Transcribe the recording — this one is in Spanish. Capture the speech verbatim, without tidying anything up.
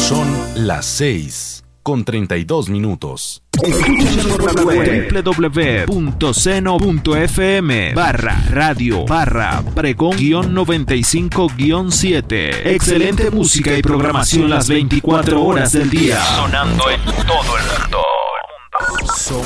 Son las seis con treinta y dos minutos. w w w punto seno punto f m barra radio barra pregón guión noventa y cinco guión siete. Excelente música y programación las veinticuatro horas del día. Sonando en todo el mundo.